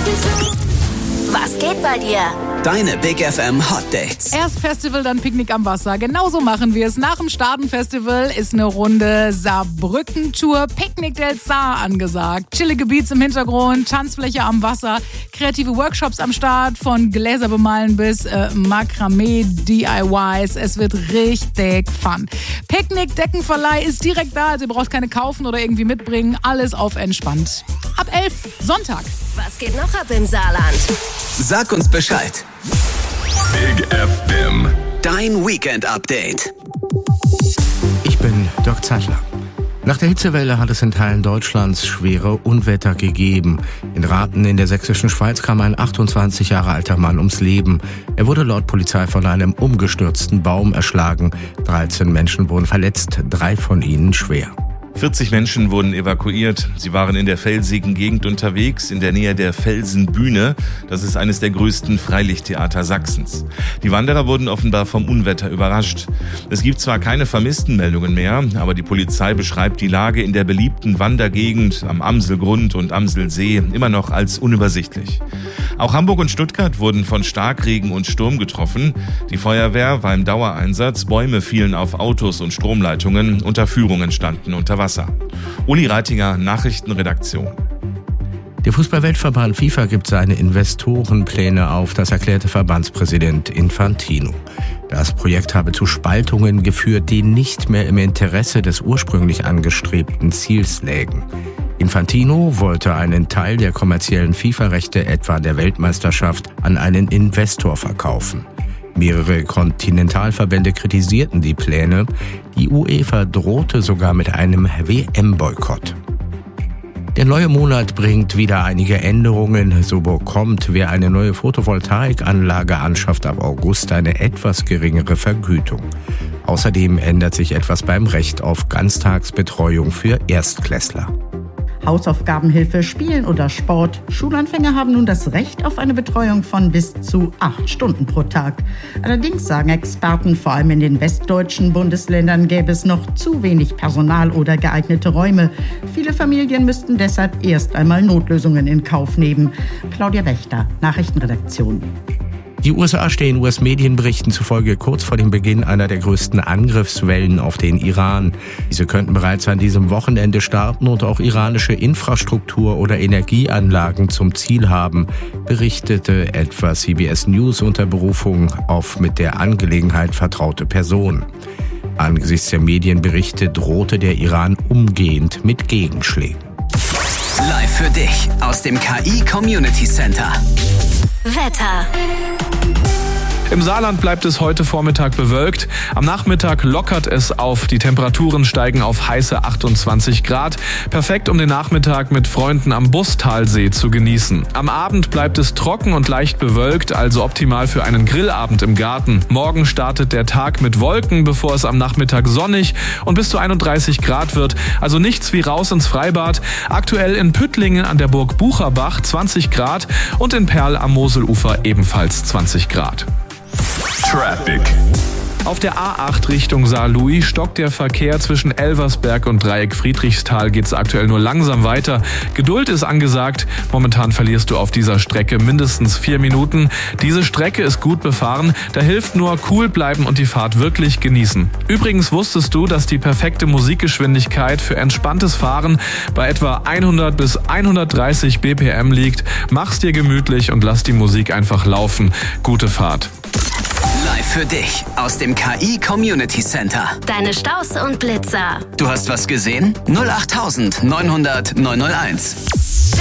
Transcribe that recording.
Was geht bei dir? Deine Big FM Hot Dates. Erst Festival, dann Picknick am Wasser. Genauso machen wir es. Nach dem Staaten-Festival ist eine Runde Saarbrücken-Tour Picknick del Saar angesagt. Chillige Beats im Hintergrund, Tanzfläche am Wasser, kreative Workshops am Start, von Gläser bemalen bis Makramee-DIYs. Es wird richtig fun. Picknick-Deckenverleih ist direkt da, also ihr braucht keine kaufen oder irgendwie mitbringen. Alles auf entspannt. Ab 11, Sonntag. Was geht noch ab im Saarland? Sag uns Bescheid. Big FM. Dein Weekend-Update. Ich bin Dirk Zeitler. Nach der Hitzewelle hat es in Teilen Deutschlands schwere Unwetter gegeben. In Rathen in der sächsischen Schweiz kam ein 28 Jahre alter Mann ums Leben. Er wurde laut Polizei von einem umgestürzten Baum erschlagen. 13 Menschen wurden verletzt, 3 von ihnen schwer. 40 Menschen wurden evakuiert. Sie waren in der felsigen Gegend unterwegs, in der Nähe der Felsenbühne. Das ist eines der größten Freilichttheater Sachsens. Die Wanderer wurden offenbar vom Unwetter überrascht. Es gibt zwar keine Vermisstenmeldungen mehr, aber die Polizei beschreibt die Lage in der beliebten Wandergegend am Amselgrund und Amselsee immer noch als unübersichtlich. Auch Hamburg und Stuttgart wurden von Starkregen und Sturm getroffen. Die Feuerwehr war im Dauereinsatz, Bäume fielen auf Autos und Stromleitungen, Unterführungen standen unter Wasser. Uli Reitinger, Nachrichtenredaktion. Der Fußballweltverband FIFA gibt seine Investorenpläne auf, das erklärte Verbandspräsident Infantino. Das Projekt habe zu Spaltungen geführt, die nicht mehr im Interesse des ursprünglich angestrebten Ziels lägen. Infantino wollte einen Teil der kommerziellen FIFA-Rechte, etwa der Weltmeisterschaft, an einen Investor verkaufen. Mehrere Kontinentalverbände kritisierten die Pläne. Die UEFA drohte sogar mit einem WM-Boykott. Der neue Monat bringt wieder einige Änderungen. So bekommt, wer eine neue Photovoltaikanlage anschafft, ab August eine etwas geringere Vergütung. Außerdem ändert sich etwas beim Recht auf Ganztagsbetreuung für Erstklässler. Hausaufgabenhilfe, Spielen oder Sport. Schulanfänger haben nun das Recht auf eine Betreuung von bis zu 8 Stunden pro Tag. Allerdings sagen Experten, vor allem in den westdeutschen Bundesländern gäbe es noch zu wenig Personal oder geeignete Räume. Viele Familien müssten deshalb erst einmal Notlösungen in Kauf nehmen. Claudia Wächter, Nachrichtenredaktion. Die USA stehen US-Medienberichten zufolge kurz vor dem Beginn einer der größten Angriffswellen auf den Iran. Diese könnten bereits an diesem Wochenende starten und auch iranische Infrastruktur oder Energieanlagen zum Ziel haben, berichtete etwa CBS News unter Berufung auf mit der Angelegenheit vertraute Personen. Angesichts der Medienberichte drohte der Iran umgehend mit Gegenschlägen. Live für dich aus dem KI Community Center. Wetter. Im Saarland bleibt es heute Vormittag bewölkt. Am Nachmittag lockert es auf. Die Temperaturen steigen auf heiße 28 Grad. Perfekt, um den Nachmittag mit Freunden am Bustalsee zu genießen. Am Abend bleibt es trocken und leicht bewölkt, also optimal für einen Grillabend im Garten. Morgen startet der Tag mit Wolken, bevor es am Nachmittag sonnig und bis zu 31 Grad wird. Also nichts wie raus ins Freibad. Aktuell in Püttlingen an der Burg Bucherbach 20 Grad und in Perl am Moselufer ebenfalls 20 Grad. Traffic. Auf der A8 Richtung Saarlouis stockt der Verkehr zwischen Elversberg und Dreieck Friedrichsthal, geht's aktuell nur langsam weiter. Geduld ist angesagt. Momentan verlierst du auf dieser Strecke mindestens 4 Minuten. Diese Strecke ist gut befahren. Da hilft nur cool bleiben und die Fahrt wirklich genießen. Übrigens wusstest du, dass die perfekte Musikgeschwindigkeit für entspanntes Fahren bei etwa 100 bis 130 BPM liegt. Mach's dir gemütlich und lass die Musik einfach laufen. Gute Fahrt. Live für dich aus dem KI Community Center. Deine Staus und Blitzer. Du hast was gesehen? 08900 901.